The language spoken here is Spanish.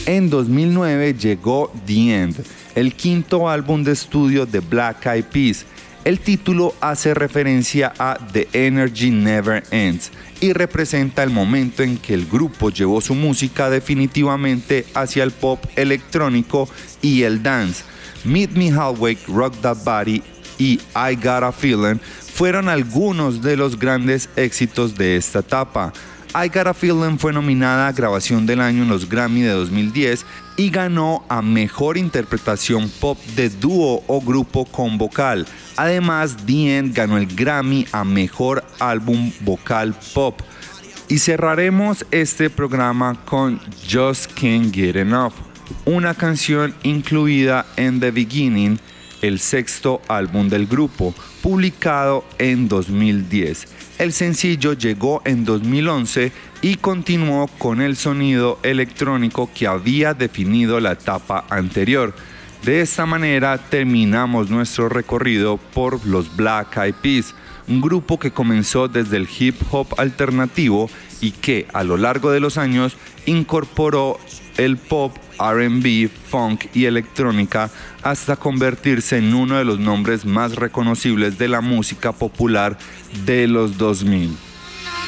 En 2009 llegó The End, el quinto álbum de estudio de Black Eyed Peas. El título hace referencia a The Energy Never Ends y representa el momento en que el grupo llevó su música definitivamente hacia el pop electrónico y el dance. Meet Me Halfway, Rock That Body y I Got a Feeling fueron algunos de los grandes éxitos de esta etapa. I Got a Feeling fue nominada a Grabación del Año en los Grammy de 2010 y ganó a Mejor Interpretación Pop de Dúo o Grupo con Vocal. Además, The End ganó el Grammy a Mejor Álbum Vocal Pop. Y cerraremos este programa con Just Can't Get Enough, una canción incluida en The Beginning, el sexto álbum del grupo, publicado en 2010. El sencillo llegó en 2011 y continuó con el sonido electrónico que había definido la etapa anterior. De esta manera terminamos nuestro recorrido por los Black Eyed Peas, un grupo que comenzó desde el hip hop alternativo y que a lo largo de los años incorporó el pop, R&B, funk y electrónica hasta convertirse en uno de los nombres más reconocibles de la música popular de los 2000.